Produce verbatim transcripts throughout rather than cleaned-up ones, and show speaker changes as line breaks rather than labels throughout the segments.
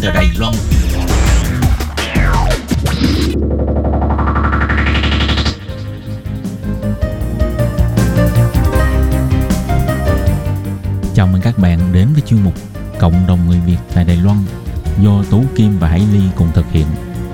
từ Đài Loan. Chào mừng các bạn đến với chuyên mục Cộng đồng người Việt tại Đài Loan do Tú Kim và Hải Ly cùng thực hiện.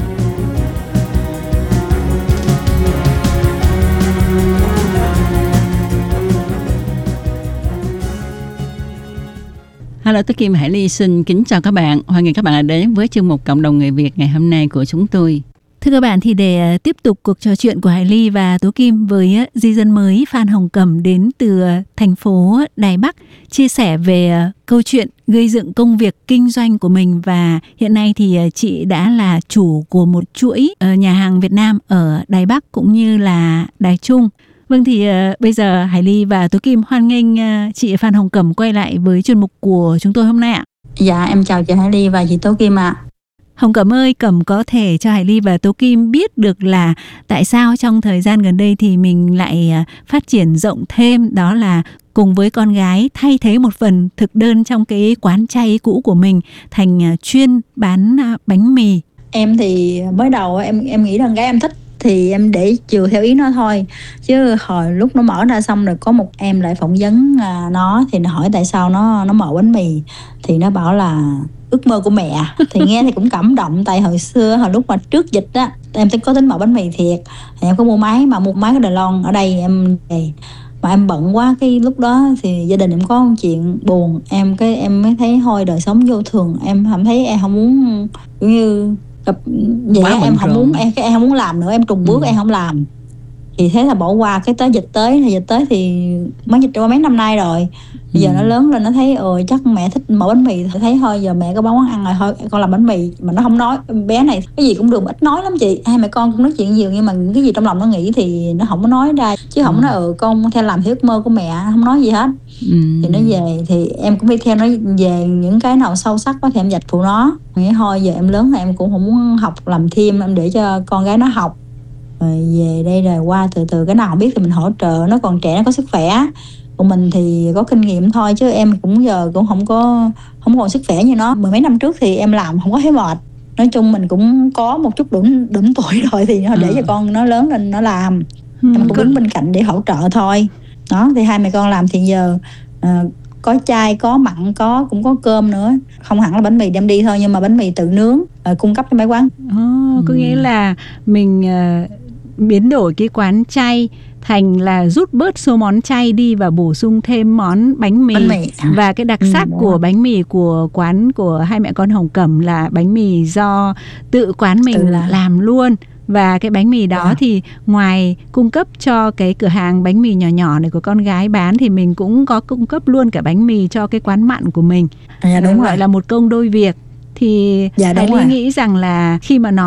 Hello, Tú Kim và Hải Ly xin kính chào các bạn. Hoan nghênh các bạn đã đến với chuyên mục Cộng đồng người Việt ngày hôm nay của chúng tôi.
Thưa các bạn, thì để tiếp tục cuộc trò chuyện của Hải Ly và Tú Kim với di dân mới Phan Hồng Cẩm đến từ thành phố Đài Bắc, chia sẻ về câu chuyện gây dựng công việc kinh doanh của mình, và hiện nay thì chị đã là chủ của một chuỗi nhà hàng Việt Nam ở Đài Bắc cũng như là Đài Trung. Vâng, thì uh, bây giờ Hải Ly và Tú Kim hoan nghênh uh, chị Phan Hồng Cẩm quay lại với chuyên mục của chúng tôi hôm nay ạ.
Dạ, em chào chị Hải Ly và chị Tú Kim ạ. À.
Hồng Cẩm ơi, Cẩm có thể cho Hải Ly và Tú Kim biết được là tại sao trong thời gian gần đây thì mình lại phát triển rộng thêm, đó là cùng với con gái thay thế một phần thực đơn trong cái quán chay cũ của mình thành chuyên bán bánh mì.
Em thì mới đầu em em nghĩ con gái em thích thì em để chiều theo ý nó thôi, chứ hồi lúc nó mở ra xong rồi có một em lại phỏng vấn nó thì nó hỏi tại sao nó nó mở bánh mì, thì nó bảo là ước mơ của mẹ. Thì nghe thì cũng cảm động, tại hồi xưa hồi lúc mà trước dịch á em có tính mở bánh mì thiệt, thì em có mua máy mà mua máy cái Đài Loan ở đây em về mà em bận quá, cái lúc đó thì gia đình em có một chuyện buồn, em cái em mới thấy thôi đời sống vô thường, em cảm thấy em không muốn kiểu như gặp vậy, em không muốn em cái em không muốn làm nữa, em trùng bước ừ. em không làm, thì thế là bỏ qua. Cái tới dịch tới thì dịch tới thì mới dịch qua mấy năm nay rồi, bây giờ ừ. nó lớn lên nó thấy ồ chắc mẹ thích mở bánh mì, thì thấy thôi giờ mẹ có bán quán ăn rồi, thôi con làm bánh mì. Mà nó không nói, bé này cái gì cũng được, ít nói lắm chị, hai mẹ con cũng nói chuyện nhiều nhưng mà cái gì trong lòng nó nghĩ thì nó không có nói ra, chứ không ừ. nói ừ con theo làm theo ước mơ của mẹ, không nói gì hết. ừ. Thì nó về thì em cũng đi theo nó về những cái nào sâu sắc quá thì em dạch phụ nó, nghĩ thôi giờ em lớn rồi em cũng không muốn học làm thêm, em để cho con gái nó học. Rồi về đây rồi qua từ từ cái nào không biết thì mình hỗ trợ, nó còn trẻ nó có sức khỏe, còn mình thì có kinh nghiệm thôi, chứ em cũng giờ cũng không có không còn sức khỏe như nó. Mười mấy năm trước thì em làm không có thấy mệt, nói chung mình cũng có một chút đủng đủng tuổi rồi thì để à. cho con nó lớn lên nó làm, ừ, em cũng đứng bên cạnh để hỗ trợ thôi. Đó thì hai mẹ con làm thì giờ à, có chay có mặn, có cũng có cơm nữa, không hẳn là bánh mì đem đi thôi, nhưng mà bánh mì tự nướng à, cung cấp cho mấy quán.
Oh, có ừ. nghĩa là mình uh, biến đổi cái quán chay thành là rút bớt số món chay đi và bổ sung thêm món bánh mì, bánh mì. Và cái đặc sắc ừ, của bánh mì của quán của hai mẹ con Hồng Cẩm là bánh mì do tự quán mình tự làm. làm luôn. Và cái bánh mì đó yeah. thì ngoài cung cấp cho cái cửa hàng bánh mì nhỏ nhỏ này của con gái bán, thì mình cũng có cung cấp luôn cả bánh mì cho cái quán mặn của mình.
À, đúng
gọi
rồi.
là một công đôi việc. Thì dạ, Hải Ly nghĩ rằng là khi mà nói